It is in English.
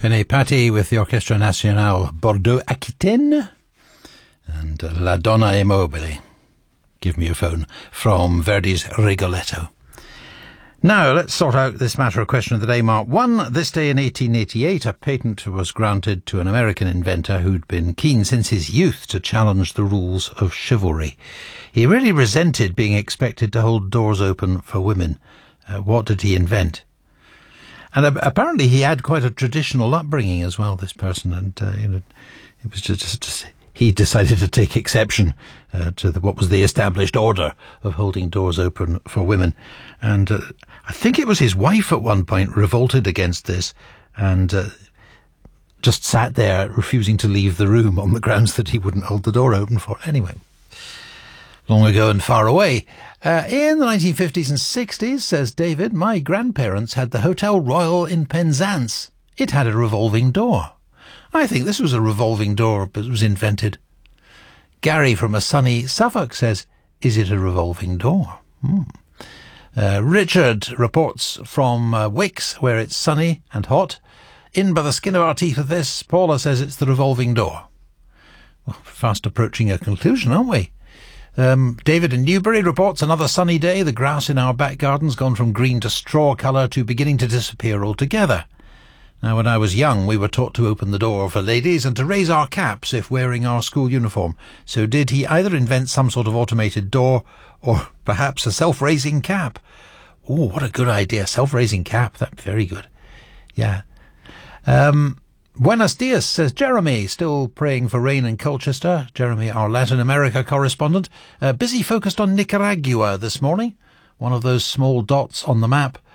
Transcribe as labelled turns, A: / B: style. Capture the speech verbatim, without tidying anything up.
A: Penny Patti with the Orchestra Nationale Bordeaux-Aquitaine and La Donna è Mobile. Give me your phone from Verdi's Rigoletto. Now, let's sort out this matter of question of the day, Mark one. This day in eighteen eighty-eight, a patent was granted to an American inventor who'd been keen since his youth to challenge the rules of chivalry. He really resented being expected to hold doors open for women. Uh, what did he invent? And uh, apparently he had quite a traditional upbringing as well, this person, and uh, you know, it was just, just, just he decided to take exception uh, to the, what was the established order of holding doors open for women. And uh, I think it was his wife at one point revolted against this and uh, just sat there refusing to leave the room on the grounds that he wouldn't hold the door open for her. Anyway, long ago and far away. Uh, in the nineteen fifties and sixties, says David, my grandparents had the Hotel Royal in Penzance. It had a revolving door. I think this was a revolving door that was invented. Gary from a sunny Suffolk says, is it a revolving door? Hmm. Uh, Richard reports from uh, Wicks, where it's sunny and hot. In by the skin of our teeth with this, Paula says it's the revolving door. Well, fast approaching a conclusion, aren't we? Um, David in Newbury reports another sunny day. The grass in our back garden's gone from green to straw colour to beginning to disappear altogether. Now, when I was young, we were taught to open the door for ladies and to raise our caps if wearing our school uniform. So did he either invent some sort of automated door or perhaps a self-raising cap? Oh, what a good idea. Self-raising cap. That's very good. Yeah. Um... Buenos dias, says Jeremy, still praying for rain in Colchester. Jeremy, our Latin America correspondent, uh, busy focused on Nicaragua this morning, one of those small dots on the map